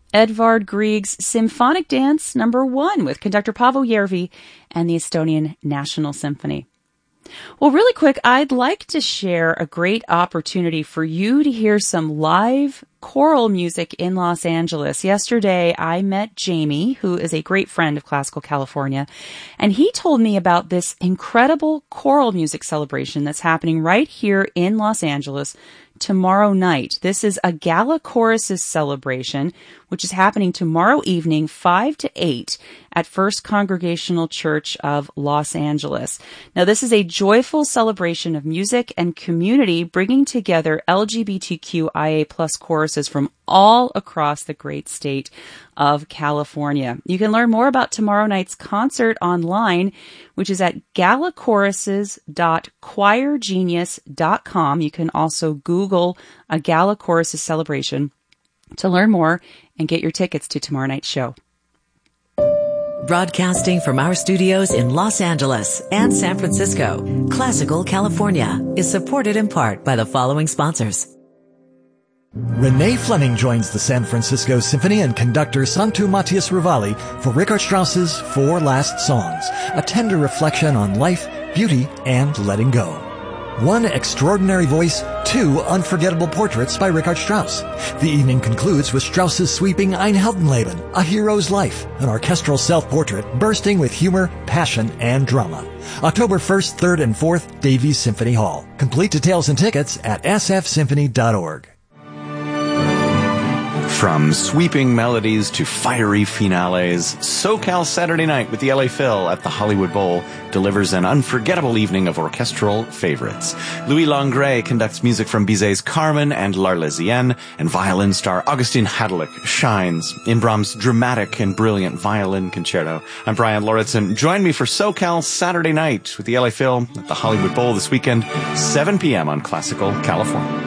Edvard Grieg's Symphonic Dance No. 1 with conductor Paavo Järvi and the Estonian National Symphony. Well, really quick, I'd like to share a great opportunity for you to hear some live choral music in Los Angeles. Yesterday, I met Jamie, who is a great friend of Classical California, and he told me about this incredible choral music celebration that's happening right here in Los Angeles tomorrow night. This is a Gala Choruses celebration, which is happening tomorrow evening, 5 to 8, at First Congregational Church of Los Angeles. Now, this is a joyful celebration of music and community, bringing together LGBTQIA+ choruses from all across the great state of California. You can learn more about tomorrow night's concert online, which is at galachoruses.choirgenius.com. You can also Google a Gala Choruses celebration to learn more and get your tickets to tomorrow night's show. Broadcasting from our studios in Los Angeles and San Francisco, Classical California is supported in part by the following sponsors. Renee Fleming joins the San Francisco Symphony and conductor Santu Matthias Rivali for Richard Strauss's Four Last Songs, a tender reflection on life, beauty, and letting go. One extraordinary voice, two unforgettable portraits by Richard Strauss. The evening concludes with Strauss's sweeping Ein Heldenleben, A Hero's Life, an orchestral self-portrait bursting with humor, passion, and drama. October 1st, 3rd, and 4th, Davies Symphony Hall. Complete details and tickets at sfsymphony.org. From sweeping melodies to fiery finales, SoCal Saturday Night with the LA Phil at the Hollywood Bowl delivers an unforgettable evening of orchestral favorites. Louis Langret conducts music from Bizet's Carmen and L'Arlésienne, and violin star Augustin Hadlick shines in Brahms' dramatic and brilliant violin concerto. I'm Brian Lauritsen. Join me for SoCal Saturday Night with the LA Phil at the Hollywood Bowl this weekend, 7 p.m. on Classical California.